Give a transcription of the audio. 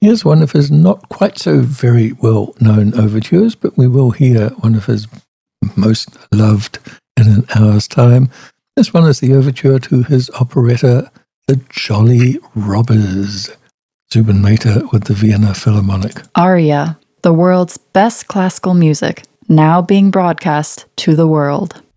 Here's one of his not quite so very well-known overtures, but we will hear one of his most loved in an hour's time. This one is the overture to his operetta, The Jolly Robbers. Zubin Mehta with the Vienna Philharmonic. Aria, the world's best classical music, now being broadcast to the world.